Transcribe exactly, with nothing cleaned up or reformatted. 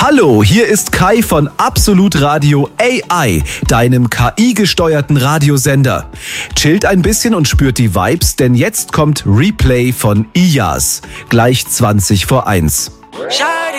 Hallo, hier ist Kai von Absolut Radio A I, deinem K I-gesteuerten Radiosender. Chillt ein bisschen und spürt die Vibes, denn jetzt kommt Replay von Iyas. Gleich zwanzig vor eins.